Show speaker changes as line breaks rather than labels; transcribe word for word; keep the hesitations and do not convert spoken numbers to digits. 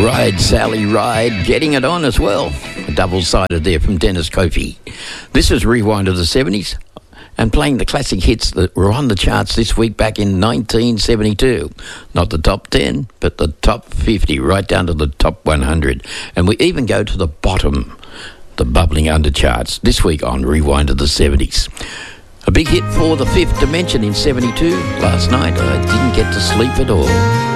Ride, Sally, Ride, getting it on as well. A double-sided there from Dennis Kofi. This is Rewind of the seventies and playing the classic hits that were on the charts this week back in nineteen seventy-two. Not the top ten, but the top fifty, right down to the top one hundred. And we even go to the bottom, the bubbling under charts, this week on Rewind of the seventies. A big hit for The Fifth Dimension in seventy-two. Last night I didn't get to sleep at all.